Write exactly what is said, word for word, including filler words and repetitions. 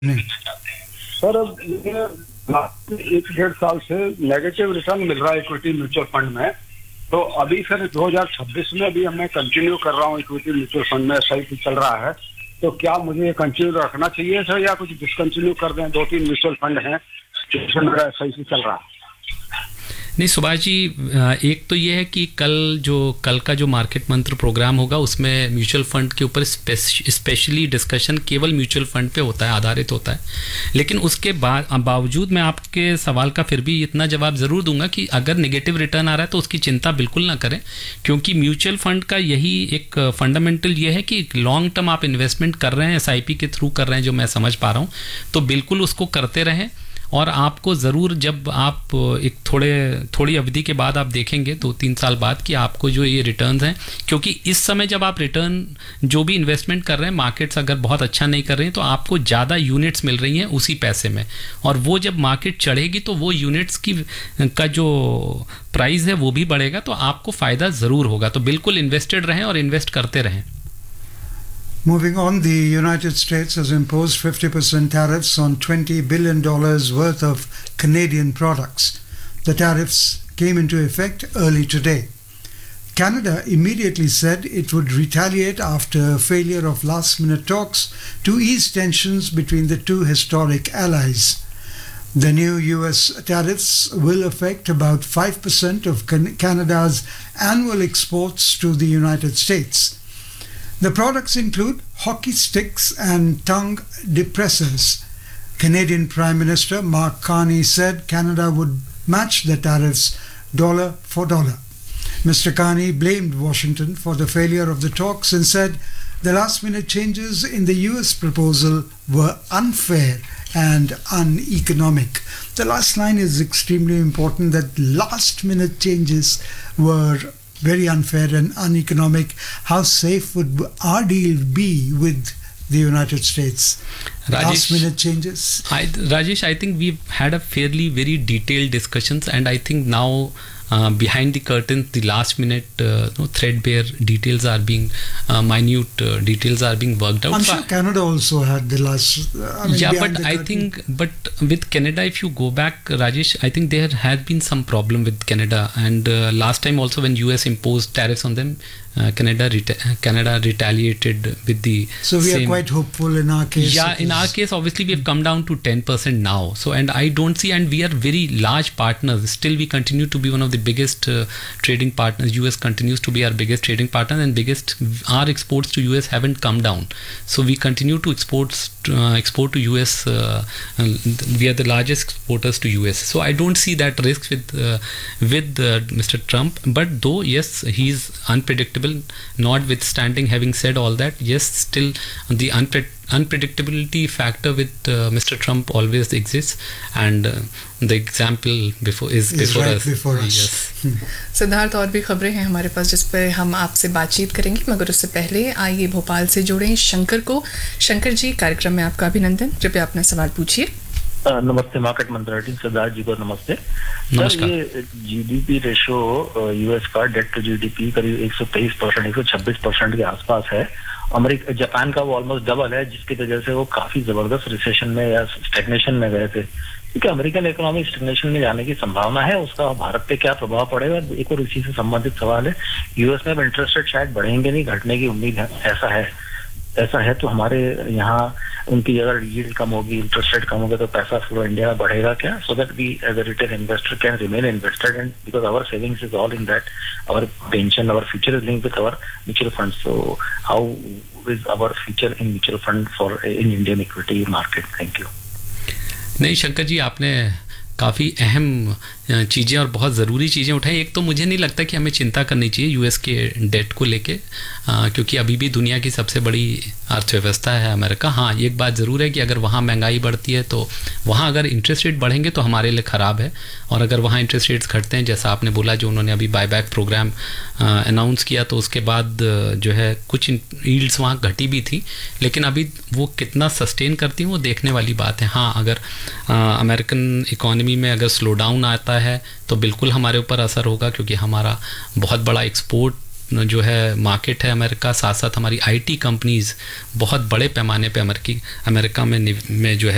नहीं सर, अब ये एक डेढ़ साल से नेगेटिव रिटर्न मिल रहा है इक्विटी म्यूचुअल फंड में। तो अभी फिर दो हज़ार छब्बीस में भी मैं कंटिन्यू कर रहा हूँ इक्विटी म्यूचुअल फंड में, सही चल रहा है। तो क्या मुझे ये कंटिन्यू रखना चाहिए सर, या कुछ डिसकंटिन्यू कर दें? दो तीन म्यूचुअल फंड हैं जिसमें मेरा सही से चल रहा है। नहीं सुभाष जी, एक तो ये है कि कल जो कल का जो मार्केट मंत्र प्रोग्राम होगा उसमें म्यूचुअल फंड के ऊपर स्पेशली डिस्कशन केवल म्यूचुअल फंड पे होता है, आधारित होता है। लेकिन उसके बाद बावजूद मैं आपके सवाल का फिर भी इतना जवाब ज़रूर दूंगा कि अगर नेगेटिव रिटर्न आ रहा है तो उसकी चिंता बिल्कुल ना करें, क्योंकि म्यूचुअल फंड का यही एक फंडामेंटल ये है कि लॉन्ग टर्म आप इन्वेस्टमेंट कर रहे हैं, एस आई पी के थ्रू कर रहे हैं, जो मैं समझ पा रहा हूँ, तो बिल्कुल उसको करते रहें। और आपको ज़रूर जब आप एक थोड़े थोड़ी अवधि के बाद आप देखेंगे दो तीन साल बाद कि आपको जो ये रिटर्न्स हैं, क्योंकि इस समय जब आप रिटर्न जो भी इन्वेस्टमेंट कर रहे हैं, मार्केट्स अगर बहुत अच्छा नहीं कर रहे हैं तो आपको ज़्यादा यूनिट्स मिल रही हैं उसी पैसे में, और वो जब मार्केट चढ़ेगी तो वो यूनिट्स की का जो प्राइस है वो भी बढ़ेगा, तो आपको फ़ायदा ज़रूर होगा। तो बिल्कुल इन्वेस्टेड रहें और इन्वेस्ट करते रहें। Moving on, the United States has imposed fifty percent tariffs on twenty billion dollars worth of Canadian products. The tariffs came into effect early today. Canada immediately said it would retaliate after failure of last-minute talks to ease tensions between the two historic allies. The new U S tariffs will affect about five percent of Canada's annual exports to the United States. The products include hockey sticks and tongue depressors. Canadian Prime Minister Mark Carney said Canada would match the tariffs dollar for dollar. Mister Carney blamed Washington for the failure of the talks and said the last-minute changes in the U S proposal were unfair and uneconomic. The last line is extremely important, that last-minute changes were very unfair and uneconomic. How safe would our deal be with the United States? Rajesh, last minute changes? I, Rajesh, I think we've had a fairly very detailed discussions, and I think now uh, behind the curtain, the last minute uh, no, threadbare details are being, uh, minute uh, details are being worked out. I'm sure Canada also had the last, uh, I mean, yeah, but I curtain. think, but with Canada, if you go back, Rajesh, I think there has been some problem with Canada, and uh, last time also when U S imposed tariffs on them, Uh, Canada reta- Canada retaliated with the so we same. are quite hopeful in our case. Yeah, in our case obviously we have come down to ten percent now, so and I don't see, and we are very large partners still. We continue to be one of the biggest uh, trading partners. U S continues to be our biggest trading partner, and biggest our exports to U S haven't come down, so we continue to export uh, export to U S. Uh, we are the largest exporters to U S, so I don't see that risk with uh, with uh, Mister Trump. But though yes, he is unpredictable. Notwithstanding, having said all that, yes, still the unpre- unpredictability factor with uh, Mister Trump always exists, and uh, the example before is, is before right us. Before us. Yes. Siddharth, और भी खबरें हैं हमारे पास जिस पर हम आपसे बातचीत करेंगे, मगर उससे पहले आइए भोपाल से जोड़ें शंकर को। शंकर जी, कार्यक्रम में आपका अभिनंदन। कृपया अपना सवाल पूछिए। नमस्ते मार्केट मंत्रालय, सिद्धार्थ जी को नमस्ते। नमस्कार। ये जीडीपी रेशो यूएस का डेट टू जीडीपी करीब एक सौ तेईस परसेंट एक सौ छब्बीस परसेंट के आसपास है। अमेरिका जापान का वो ऑलमोस्ट डबल है, जिसकी वजह से वो काफी जबरदस्त रिसेशन में या स्टैग्नेशन में गए थे। क्योंकि अमेरिकन इकोनॉमी स्टैग्नेशन में जाने की संभावना है, उसका भारत पे क्या प्रभाव पड़ेगा? एक और इसी से संबंधित सवाल है, यूएस में इंटरेस्ट रेट शायद बढ़ेंगे नहीं, घटने की उम्मीद है, ऐसा है ऐसा है तो हमारे यहाँ उनकी अगर यील्ड कम होगी, इंटरेस्ट रेट कम होगा, तो पैसा फ्लो इंडिया में बढ़ेगा क्या? So that we as a retail investor can remain invested, and because our savings is all in that, our pension, our future is linked with our mutual fund. So how is our future in mutual fund for in Indian equity market? Thank you. नहीं शंकर जी, आपने काफ़ी अहम चीज़ें और बहुत ज़रूरी चीज़ें उठाई। एक तो मुझे नहीं लगता कि हमें चिंता करनी चाहिए यूएस के डेट को लेके, क्योंकि अभी भी दुनिया की सबसे बड़ी अर्थव्यवस्था है अमेरिका। हाँ, एक बात ज़रूर है कि अगर वहाँ महंगाई बढ़ती है तो वहाँ अगर इंटरेस्ट रेट बढ़ेंगे तो हमारे लिए ख़राब है, और अगर वहाँ इंटरेस्ट रेट्स घटते हैं, जैसा आपने बोला जो उन्होंने अभी बायबैक प्रोग्राम अनाउंस किया, तो उसके बाद जो है कुछ यील्ड्स वहाँ घटी भी थी, लेकिन अभी वो कितना सस्टेन करती हैं वो देखने वाली बात है। हाँ, अगर अमेरिकन इकॉनमी में अगर स्लो डाउन आता है तो बिल्कुल हमारे ऊपर असर होगा, क्योंकि हमारा बहुत बड़ा एक्सपोर्ट जो है मार्केट है अमेरिका, साथ साथ हमारी आईटी कंपनीज बहुत बड़े पैमाने पे अमेरिकी अमेरिका में में जो है